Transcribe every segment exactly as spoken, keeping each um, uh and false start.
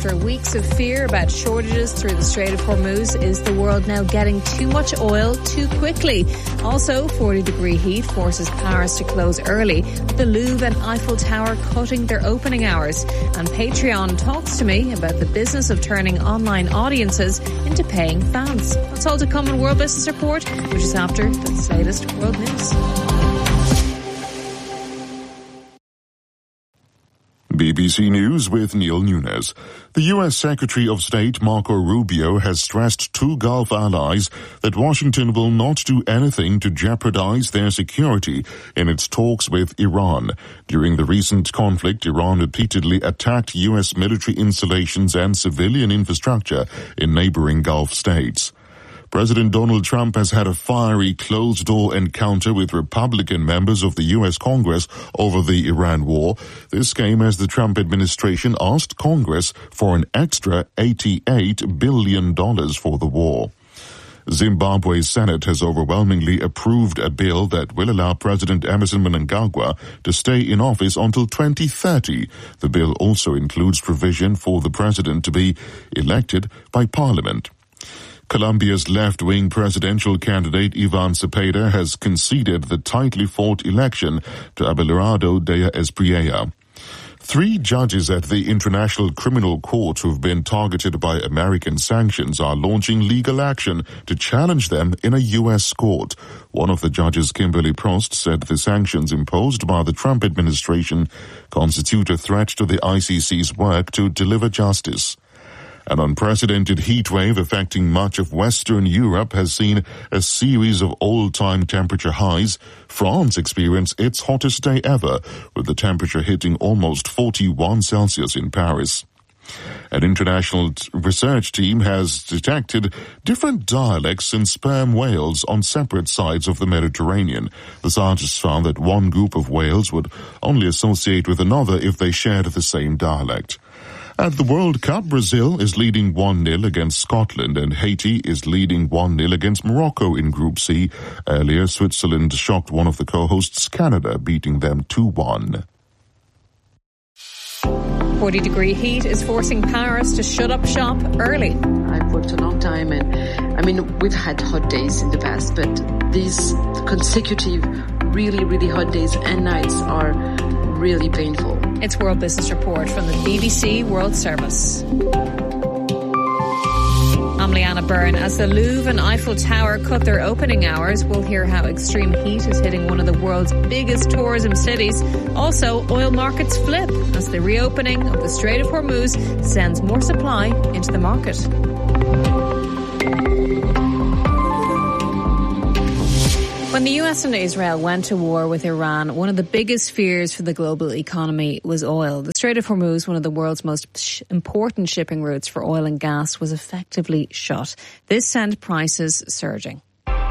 After weeks of fear about shortages through the Strait of Hormuz, is the world now getting too much oil too quickly? Also, forty degree heat forces Paris to close early, the Louvre and Eiffel Tower cutting their opening hours. And Patreon talks to me about the business of turning online audiences into paying fans. That's all to come in World Business Report, which is after the latest world news. B B C News with Neil Nunes. The U S Secretary of State Marco Rubio has stressed to Gulf allies that Washington will not do anything to jeopardize their security in its talks with Iran. During the recent conflict, Iran repeatedly attacked U S military installations and civilian infrastructure in neighboring Gulf states. President Donald Trump has had a fiery closed-door encounter with Republican members of the U S Congress over the Iran war. This came as the Trump administration asked Congress for an extra eighty-eight billion dollars for the war. Zimbabwe's Senate has overwhelmingly approved a bill that will allow President Emmerson Mnangagwa to stay in office until twenty thirty. The bill also includes provision for the president to be elected by Parliament. Colombia's left-wing presidential candidate Ivan Cepeda has conceded the tightly fought election to Abelardo de Espriella. Three judges at the International Criminal Court who've been targeted by American sanctions are launching legal action to challenge them in a U S court. One of the judges, Kimberly Prost, said the sanctions imposed by the Trump administration constitute a threat to the I C C's work to deliver justice. An unprecedented heat wave affecting much of Western Europe has seen a series of all-time temperature highs. France experienced its hottest day ever, with the temperature hitting almost forty-one Celsius in Paris. An international t- research team has detected different dialects in sperm whales on separate sides of the Mediterranean. The scientists found that one group of whales would only associate with another if they shared the same dialect. At the World Cup, Brazil is leading one nil against Scotland and Haiti is leading one nil against Morocco in Group C. Earlier, Switzerland shocked one of the co-hosts, Canada, beating them two one. forty degree heat is forcing Paris to shut up shop early. I've worked a long time and, I mean, we've had hot days in the past, but these consecutive really, really hot days and nights are really painful. It's World Business Report from the B B C World Service. I'm Leanna Byrne. As the Louvre and Eiffel Tower cut their opening hours, we'll hear how extreme heat is hitting one of the world's biggest tourism cities. Also, oil markets flip as the reopening of the Strait of Hormuz sends more supply into the market. When the U S and Israel went to war with Iran, one of the biggest fears for the global economy was oil. The Strait of Hormuz, one of the world's most sh- important shipping routes for oil and gas, was effectively shut. This sent prices surging.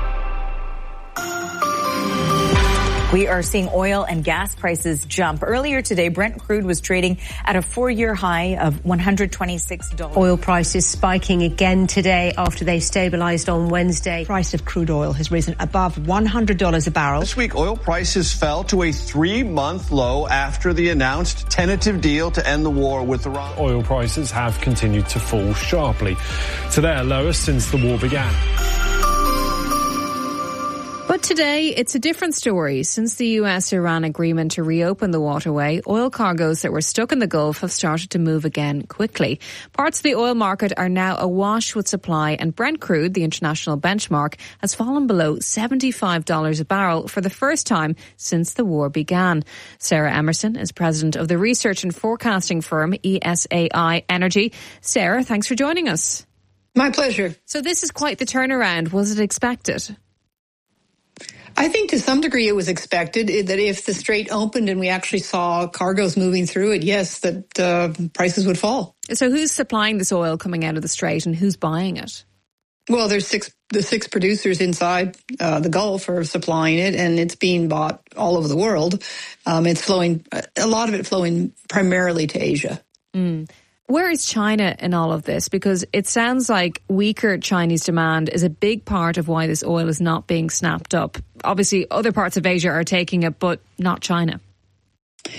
We are seeing oil and gas prices jump. Earlier today, Brent crude was trading at a four-year high of one hundred twenty-six dollars. Oil prices spiking again today after they stabilized on Wednesday. Price of crude oil has risen above one hundred dollars a barrel. This week, oil prices fell to a three-month low after the announced tentative deal to end the war with Iran. Oil prices have continued to fall sharply to their lowest since the war began. But today, it's a different story. Since the U S-Iran agreement to reopen the waterway, oil cargoes that were stuck in the Gulf have started to move again quickly. Parts of the oil market are now awash with supply, and Brent crude, the international benchmark, has fallen below seventy-five dollars a barrel for the first time since the war began. Sarah Emerson is president of the research and forecasting firm E S A I Energy. Sarah, thanks for joining us. My pleasure. So this is quite the turnaround. Was it expected? I think to some degree it was expected that if the strait opened and we actually saw cargoes moving through it, yes, that uh, prices would fall. So who's supplying this oil coming out of the strait and who's buying it? Well, there's six, the six producers inside uh, the Gulf are supplying it, and it's being bought all over the world. Um, it's flowing, a lot of it flowing primarily to Asia. Mm. Where is China in all of this? Because it sounds like weaker Chinese demand is a big part of why this oil is not being snapped up. Obviously, other parts of Asia are taking it, but not China.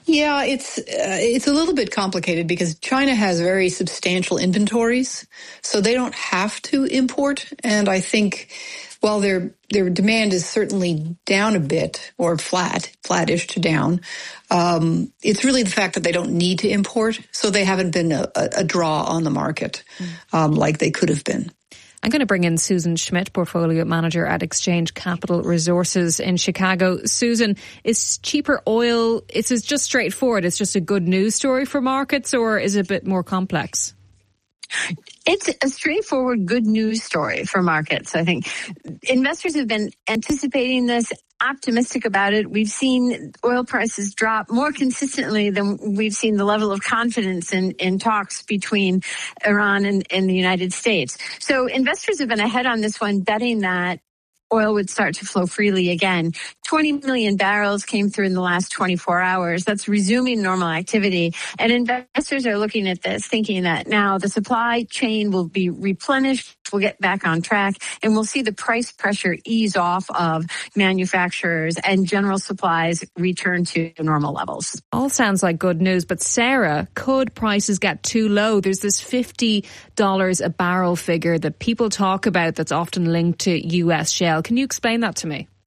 Yeah, it's uh, it's a little bit complicated because China has very substantial inventories, so they don't have to import. And I think while their their demand is certainly down a bit or flat, flattish to down, um, it's really the fact that they don't need to import, so they haven't been a, a draw on the market um, like they could have been. I'm going to bring in Susan Schmidt, Portfolio Manager at Exchange Capital Resources in Chicago. Susan, is cheaper oil, is it just straightforward? It's just a good news story for markets, or is it a bit more complex? It's a straightforward good news story for markets. I think investors have been anticipating this, optimistic about it. We've seen oil prices drop more consistently than we've seen the level of confidence in, in talks between Iran and, and the United States. So investors have been ahead on this one, betting that oil would start to flow freely again. twenty million barrels came through in the last twenty-four hours. That's resuming normal activity. And investors are looking at this thinking that now the supply chain will be replenished, we'll get back on track, and we'll see the price pressure ease off of manufacturers and general supplies return to normal levels. All sounds like good news, but Sarah, could prices get too low? There's this fifty dollars a barrel figure that people talk about that's often linked to U S shale. Can you explain that to me?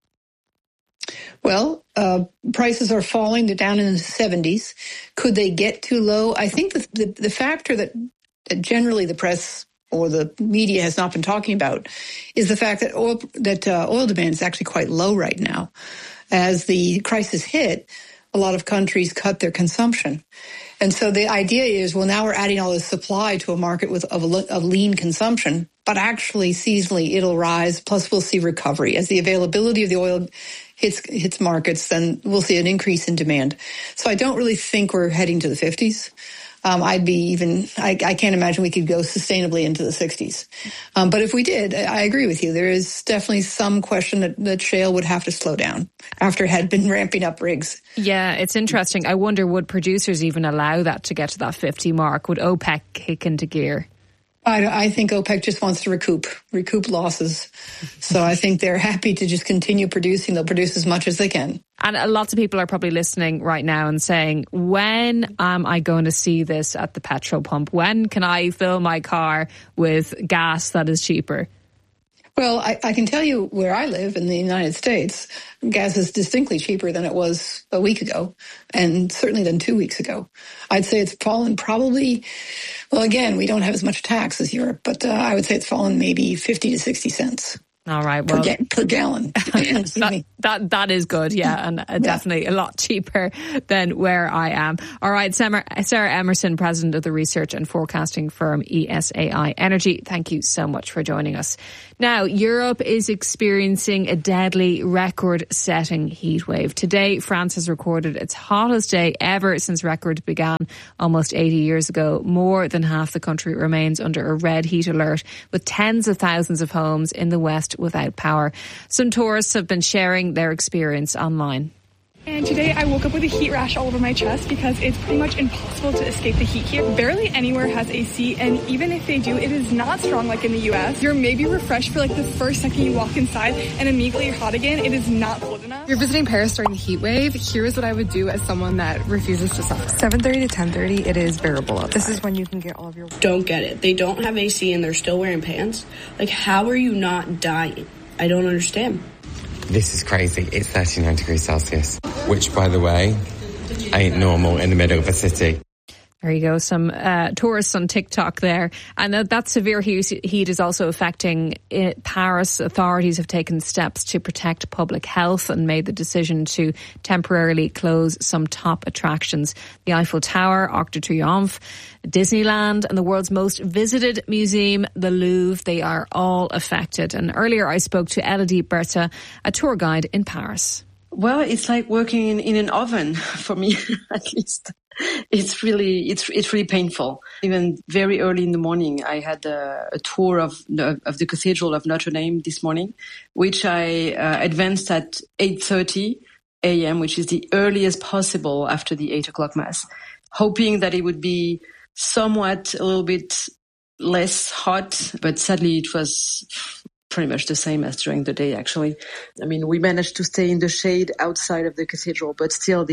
Well, uh, prices are falling. They're down in the seventies. Could they get too low? I think the, the, the factor that, that generally the press or the media has not been talking about is the fact that oil, that uh, oil demand is actually quite low right now. As the crisis hit, a lot of countries cut their consumption. And so the idea is, well, now we're adding all this supply to a market with of, of lean consumption, but actually seasonally it'll rise. Plus we'll see recovery. As the availability of the oil hits hits markets, then we'll see an increase in demand. So I don't really think we're heading to the fifties. Um, I'd be even, I, I can't imagine we could go sustainably into the sixties. Um, but if we did, I agree with you. There is definitely some question that, that shale would have to slow down after it had been ramping up rigs. Yeah, it's interesting. I wonder, would producers even allow that to get to that fifty mark? Would OPEC kick into gear? I, I think OPEC just wants to recoup, recoup losses. So I think they're happy to just continue producing. They'll produce as much as they can. And lots of people are probably listening right now and saying, when am I going to see this at the petrol pump? When can I fill my car with gas that is cheaper? Well, I, I can tell you where I live in the United States, gas is distinctly cheaper than it was a week ago, and certainly than two weeks ago. I'd say it's fallen probably, well, again, we don't have as much tax as Europe, but uh, I would say it's fallen maybe fifty to sixty cents. All right. Well, per, ga- per gallon. that, that that is good. Yeah, and uh, definitely yeah. a lot cheaper than where I am. All right, Sarah, Sarah Emerson, president of the research and forecasting firm E S A I Energy. Thank you so much for joining us. Now, Europe is experiencing a deadly record-setting heat wave. Today, France has recorded its hottest day ever since records began almost eighty years ago. More than half the country remains under a red heat alert, with tens of thousands of homes in the west without power. Some tourists have been sharing their experience online. And today I woke up with a heat rash all over my chest because it's pretty much impossible to escape the heat here. Barely anywhere has A C, and even if they do, it is not strong like in the U S. You're maybe refreshed for like the first second you walk inside and immediately you're hot again. It is not cold enough. You're visiting Paris during the heat wave. Here's what I would do as someone that refuses to suffer. seven thirty to ten thirty, it is bearable outside. This is when you can get all of your... Don't get it. They don't have A C and they're still wearing pants. Like, how are you not dying? I don't understand. This is crazy. It's thirty-nine degrees Celsius, which, by the way, ain't normal in the middle of a city. There you go, some uh, tourists on TikTok there. And uh, that severe heat is also affecting it. Paris. Authorities have taken steps to protect public health and made the decision to temporarily close some top attractions. The Eiffel Tower, Arc de Triomphe, Disneyland, and the world's most visited museum, the Louvre. They are all affected. And earlier I spoke to Elodie Bertha, a tour guide in Paris. Well, it's like working in, in an oven for me, at least. It's really, it's it's really painful. Even very early in the morning, I had a, a tour of the, of the Cathedral of Notre Dame this morning, which I uh, advanced at eight thirty a.m., which is the earliest possible after the eight o'clock mass, hoping that it would be somewhat a little bit less hot, but sadly it was pretty much the same as during the day, actually. I mean, we managed to stay in the shade outside of the cathedral, but still the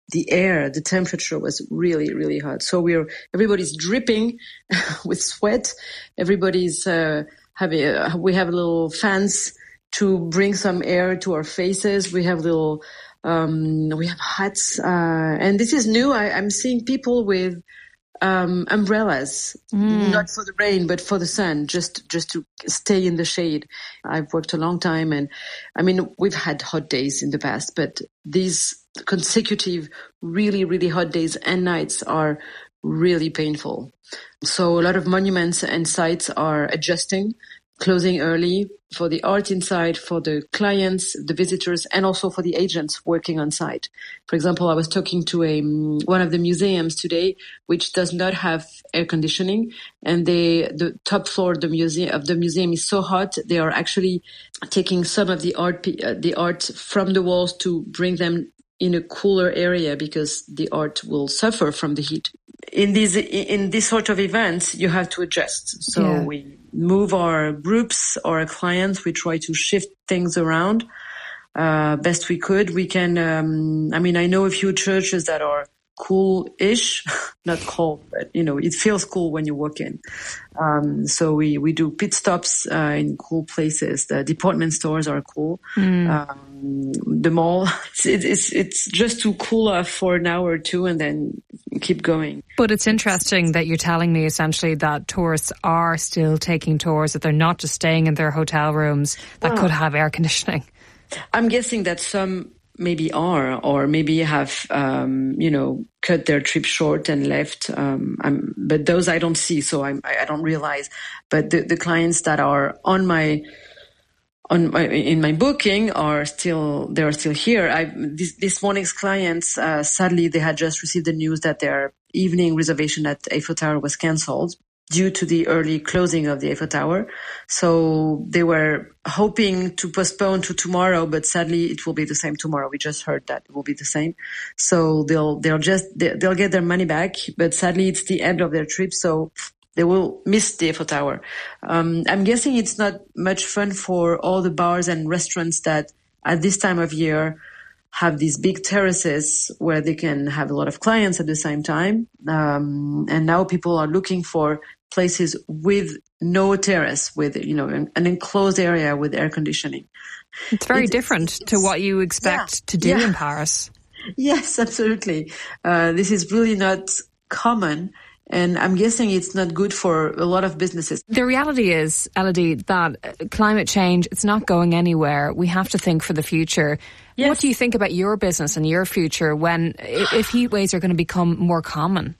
the air, the temperature was really, really hot. So we're, everybody's dripping with sweat. Everybody's, uh, having, uh, we have little fans to bring some air to our faces. We have little, um, we have hats, uh, and this is new. I, I'm seeing people with, um, umbrellas, mm. not for the rain, but for the sun, just, just to stay in the shade. I've worked a long time, and I mean, we've had hot days in the past, but these consecutive, really, really hot days and nights are really painful. So a lot of monuments and sites are adjusting, closing early for the art inside, for the clients, the visitors, and also for the agents working on site. For example, I was talking to a one of the museums today, which does not have air conditioning, and they the top floor of the museum of the museum is so hot they are actually taking some of the art uh, the art from the walls to bring them in a cooler area because the art will suffer from the heat. In these in this sort of events, you have to adjust. So yeah. we move our groups or our clients. We try to shift things around uh, best we could. We can. Um, I mean, I know a few churches that are cool-ish, not cold, but you know, it feels cool when you walk in. Um, so we we do pit stops uh, in cool places. The department stores are cool. Mm. Um, the mall, it's, it's it's just to cool off for an hour or two and then keep going. But it's interesting that you're telling me essentially that tourists are still taking tours, that they're not just staying in their hotel rooms that wow. could have air conditioning. I'm guessing that some maybe are, or maybe have, um, you know, cut their trip short and left. Um, I'm, but those I don't see, so I'm, I don't realize. But the, the clients that are on my, on my, in my booking are still, they are still here. I, this, this morning's clients, uh, sadly, they had just received the news that their evening reservation at Eiffel Tower was cancelled due to the early closing of the Eiffel Tower. So they were hoping to postpone to tomorrow, but sadly it will be the same tomorrow. We just heard that it will be the same. So they'll, they'll just, they'll get their money back, but sadly it's the end of their trip. So they will miss the Eiffel Tower. Um, I'm guessing it's not much fun for all the bars and restaurants that at this time of year have these big terraces where they can have a lot of clients at the same time. Um, and now people are looking for places with no terrace, with, you know, an, an enclosed area with air conditioning. It's very it's, different it's, to what you expect yeah, to do yeah. in Paris. Yes, absolutely. Uh, this is really not common. And I'm guessing it's not good for a lot of businesses. The reality is, Elodie, that climate change, it's not going anywhere. We have to think for the future. Yes. What do you think about your business and your future when, if heat waves are going to become more common?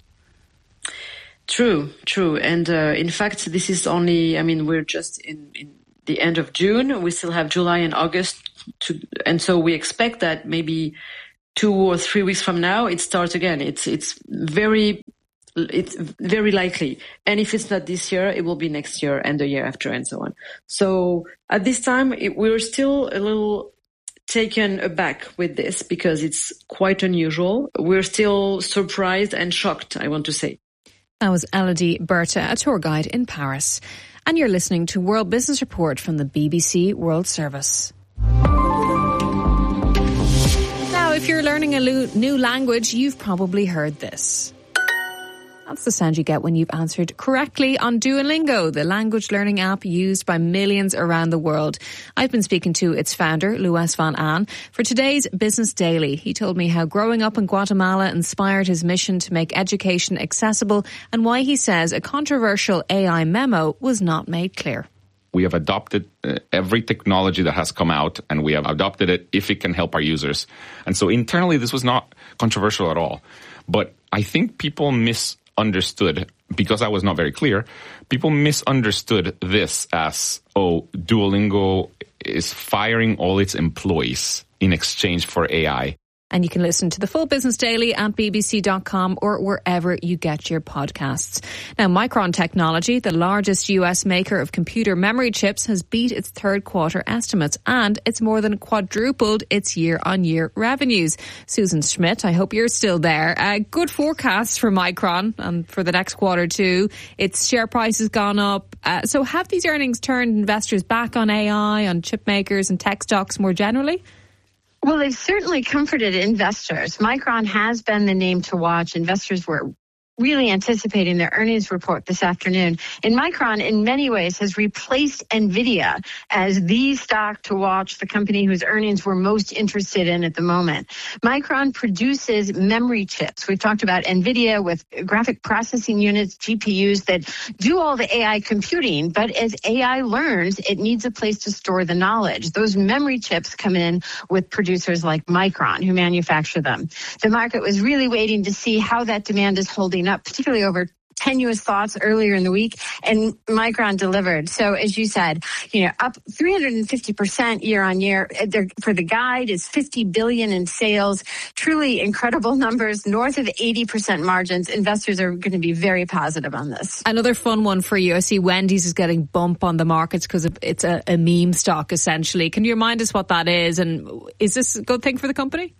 True, true. And uh, in fact, this is only, I mean, we're just in, in the end of June. We still have July and August. To, and so we expect that maybe two or three weeks from now, it starts again. It's, it's very... It's very likely. And if it's not this year, it will be next year and the year after and so on. So at this time, it, we're still a little taken aback with this because it's quite unusual. We're still surprised and shocked, I want to say. That was Elodie Berthe, a tour guide in Paris. And you're listening to World Business Report from the B B C World Service. Now, if you're learning a new language, you've probably heard this. That's the sound you get when you've answered correctly on Duolingo, the language learning app used by millions around the world. I've been speaking to its founder, Louis van Aan, for today's Business Daily. He told me how growing up in Guatemala inspired his mission to make education accessible and why he says a controversial A I memo was not made clear. We have adopted uh, every technology that has come out, and we have adopted it if it can help our users. And so internally, this was not controversial at all. But I think people miss understood, because I was not very clear, people misunderstood this as, oh, Duolingo is firing all its employees in exchange for A I. And you can listen to the full Business Daily at b b c dot com or wherever you get your podcasts. Now, Micron Technology, the largest U S maker of computer memory chips, has beat its third quarter estimates and it's more than quadrupled its year-on-year revenues. Susan Schmidt, I hope you're still there. Uh, good forecasts for Micron and for the next quarter too. Its share price has gone up. Uh, so have these earnings turned investors back on A I, on chip makers and tech stocks more generally? Well, they've certainly comforted investors. Micron has been the name to watch. Investors were really anticipating their earnings report this afternoon. And Micron, in many ways, has replaced NVIDIA as the stock to watch, the company whose earnings we're most interested in at the moment. Micron produces memory chips. We've talked about NVIDIA with graphic processing units, G P Us that do all the A I computing. But as A I learns, it needs a place to store the knowledge. Those memory chips come in with producers like Micron, who manufacture them. The market was really waiting to see how that demand is holding up, particularly over tenuous thoughts earlier in the week, and Micron delivered. So as you said, you know, up three hundred fifty percent year on year. For the guide is fifty billion in sales. Truly incredible numbers, north of eighty percent margins. Investors are going to be very positive on this. Another fun one for you. I see Wendy's is getting bump on the markets because it's a, a meme stock, essentially. Can you remind us what that is, and is this a good thing for the company?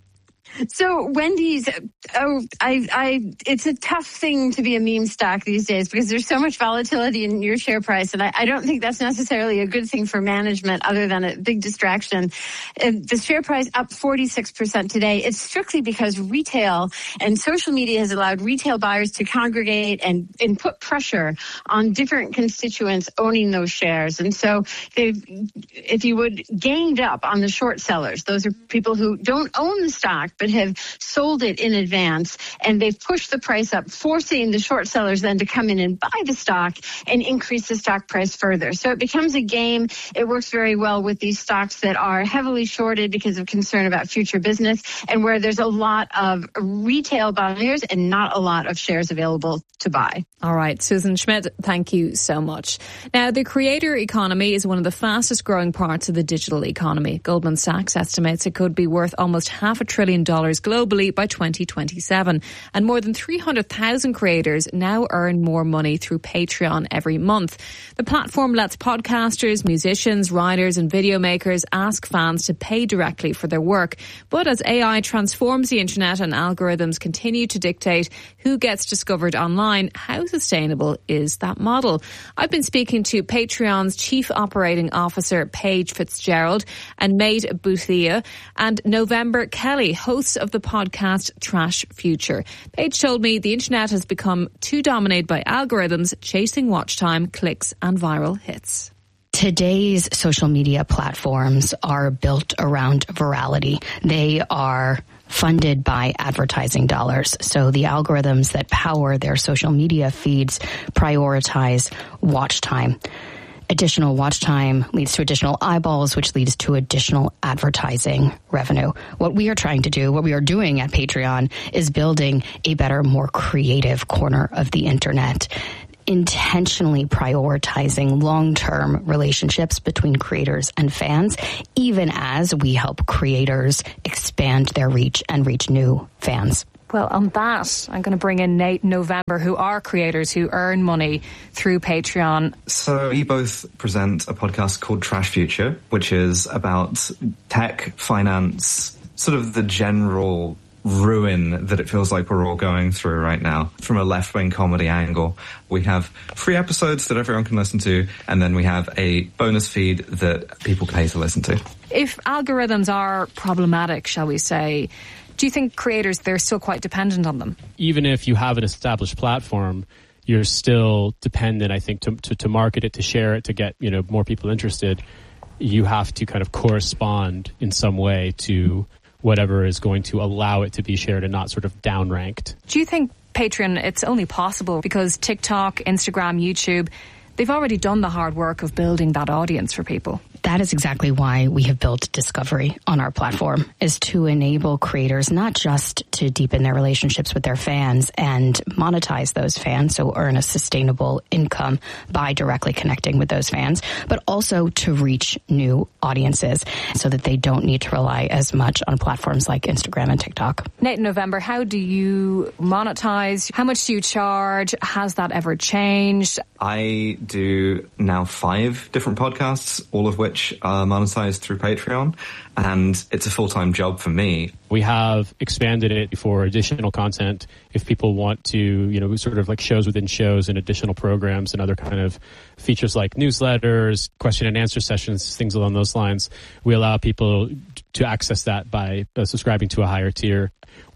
So Wendy's, oh, I, I, it's a tough thing to be a meme stock these days because there's so much volatility in your share price, and I, I don't think that's necessarily a good thing for management, other than a big distraction. And the share price up forty-six percent today. It's strictly because retail and social media has allowed retail buyers to congregate and, and put pressure on different constituents owning those shares, and so they've, if you would, ganged up on the short sellers. Those are people who don't own the stock but have sold it in advance, and they've pushed the price up, forcing the short sellers then to come in and buy the stock and increase the stock price further. So it becomes a game. It works very well with these stocks that are heavily shorted because of concern about future business, and where there's a lot of retail buyers and not a lot of shares available to buy. All right, Susan Schmidt, thank you so much. Now, the creator economy is one of the fastest growing parts of the digital economy. Goldman Sachs estimates it could be worth almost half a trillion dollars globally by twenty twenty-seven. And more than three hundred thousand creators now earn more money through Patreon every month. The platform lets podcasters, musicians, writers and video makers ask fans to pay directly for their work. But as A I transforms the internet and algorithms continue to dictate who gets discovered online, how sustainable is that model? I've been speaking to Patreon's Chief Operating Officer, Paige Fitzgerald, and Mate Bouthia, and November Kelly, hosts of the podcast Trash Future. Paige told me the internet has become too dominated by algorithms, chasing watch time, clicks and viral hits. Today's social media platforms are built around virality. They are funded by advertising dollars. So the algorithms that power their social media feeds prioritize watch time. Additional watch time leads to additional eyeballs, which leads to additional advertising revenue. What we are trying to do, what we are doing at Patreon, is building a better, more creative corner of the internet, intentionally prioritizing long-term relationships between creators and fans, even as we help creators expand their reach and reach new fans. Well, on that, I'm going to bring in Nate and November, who are creators who earn money through Patreon. So we both present a podcast called Trash Future, which is about tech, finance, sort of the general ruin that it feels like we're all going through right now from a left-wing comedy angle. We have free episodes that everyone can listen to, and then we have a bonus feed that people pay to listen to. If algorithms are problematic, shall we say, do you think creators, they're still quite dependent on them? Even if you have an established platform, you're still dependent, I think, to, to, to market it, to share it, to get, you know, more people interested. You have to kind of correspond in some way to whatever is going to allow it to be shared and not sort of downranked. Do you think Patreon, it's only possible because TikTok, Instagram, YouTube, they've already done the hard work of building that audience for people? That is exactly why we have built Discovery on our platform, is to enable creators not just to deepen their relationships with their fans and monetize those fans, so earn a sustainable income by directly connecting with those fans, but also to reach new audiences so that they don't need to rely as much on platforms like Instagram and TikTok. Nate, in November, how do you monetize? How much do you charge? Has that ever changed? I do now five different podcasts, all of which which are monetized through Patreon, and it's a full-time job for me. We have expanded it for additional content if people want to, you know, sort of like shows within shows and additional programs and other kind of features like newsletters, question and answer sessions, things along those lines. We allow people to access that by uh, subscribing to a higher tier.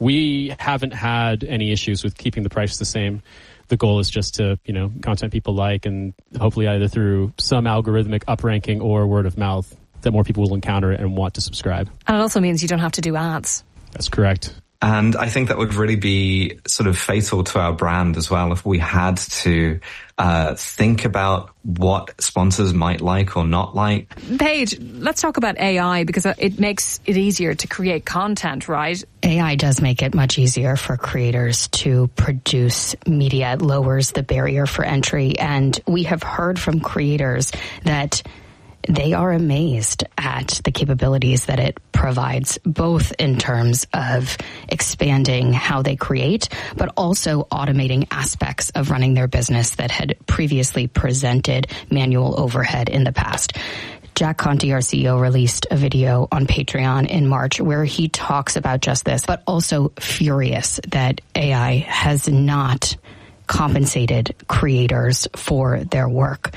We haven't had any issues with keeping the price the same. The goal is just to, you know, content people like, and hopefully either through some algorithmic upranking or word of mouth that more people will encounter it and want to subscribe. And it also means you don't have to do ads. That's correct. And I think that would really be sort of fatal to our brand as well if we had to uh, think about what sponsors might like or not like. Paige, let's talk about A I, because it makes it easier to create content, right? A I does make it much easier for creators to produce media. It lowers the barrier for entry. And we have heard from creators that they are amazed at the capabilities that it provides, both in terms of expanding how they create, but also automating aspects of running their business that had previously presented manual overhead in the past. Jack Conte, our C E O, released a video on Patreon in March where he talks about just this, but also furious that A I has not compensated creators for their work.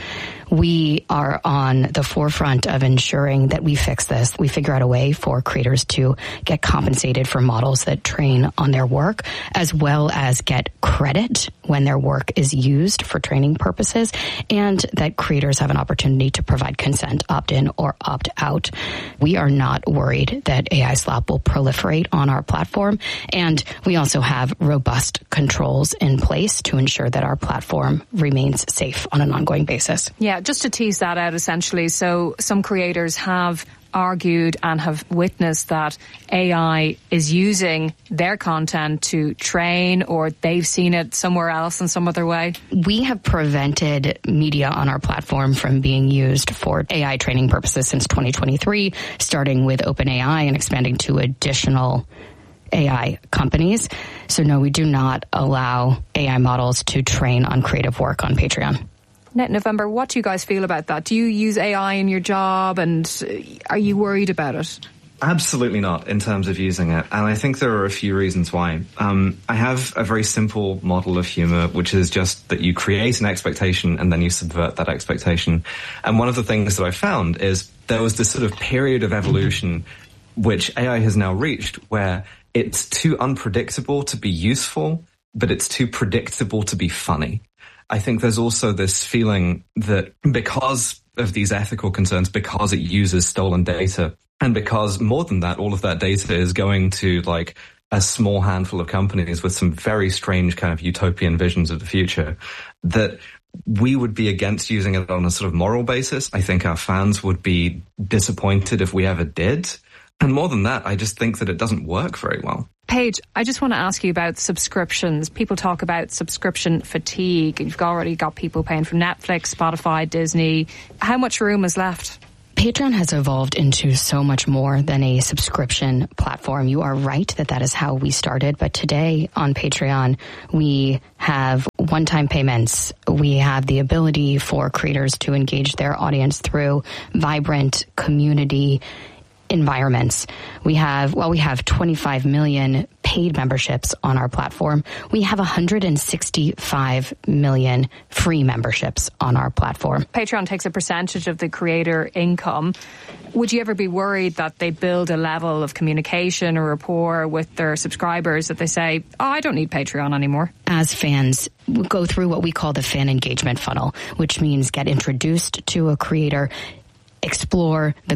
We are on the forefront of ensuring that we fix this. We figure out a way for creators to get compensated for models that train on their work, as well as get credit when their work is used for training purposes, and that creators have an opportunity to provide consent, opt-in or opt-out. We are not worried that A I slop will proliferate on our platform, and we also have robust controls in place to ensure that our platform remains safe on an ongoing basis. Yeah, just to tease that out essentially. So some creators have argued and have witnessed that A I is using their content to train, or they've seen it somewhere else in some other way. We have prevented media on our platform from being used for A I training purposes since twenty twenty-three, starting with OpenAI and expanding to additional A I companies. So no, we do not allow A I models to train on creative work on Patreon. Net November, what do you guys feel about that? Do you use A I in your job, and are you worried about it? Absolutely not in terms of using it. And I think there are a few reasons why. Um, I have a very simple model of humor, which is just that you create an expectation and then you subvert that expectation. And one of the things that I found is there was this sort of period of evolution which A I has now reached where it's too unpredictable to be useful, but it's too predictable to be funny. I think there's also this feeling that because of these ethical concerns, because it uses stolen data, and because more than that, all of that data is going to like a small handful of companies with some very strange kind of utopian visions of the future, that we would be against using it on a sort of moral basis. I think our fans would be disappointed if we ever did. And more than that, I just think that it doesn't work very well. Paige, I just want to ask you about subscriptions. People talk about subscription fatigue. You've already got people paying for Netflix, Spotify, Disney. How much room is left? Patreon has evolved into so much more than a subscription platform. You are right that that is how we started. But today on Patreon, we have one-time payments. We have the ability for creators to engage their audience through vibrant community environments. We have, well, we have twenty-five million paid memberships on our platform. We have one hundred sixty-five million free memberships on our platform. Patreon takes a percentage of the creator income. Would you ever be worried that they build a level of communication or rapport with their subscribers that they say, oh, I don't need Patreon anymore? As fans, we go through what we call the fan engagement funnel, which means get introduced to a creator, explore the